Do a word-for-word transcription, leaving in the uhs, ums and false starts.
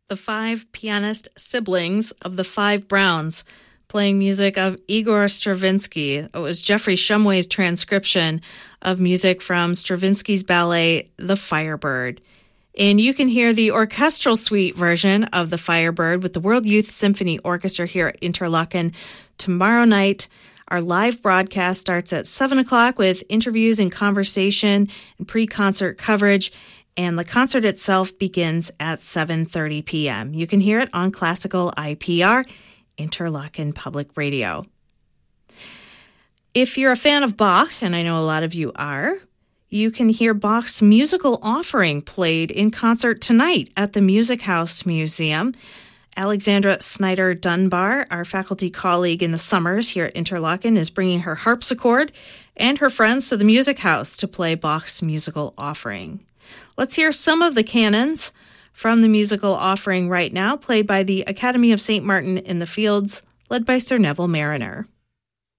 the five pianist siblings of the Five Browns, playing music of Igor Stravinsky. It was Jeffrey Shumway's transcription of music from Stravinsky's ballet, The Firebird. And you can hear the orchestral suite version of The Firebird with the World Youth Symphony Orchestra here at Interlochen tomorrow night. Our live broadcast starts at seven o'clock with interviews and conversation and pre-concert coverage, and the concert itself begins at seven thirty p.m. You can hear it on Classical I P R, Interlochen Public Radio. If you're a fan of Bach, and I know a lot of you are, you can hear Bach's Musical Offering played in concert tonight at the Music House Museum. Alexandra Snyder Dunbar, our faculty colleague in the summers here at Interlochen, is bringing her harpsichord and her friends to the Music House to play Bach's Musical Offering. Let's hear some of the canons from the Musical Offering right now, played by the Academy of Saint Martin in the Fields, led by Sir Neville Mariner.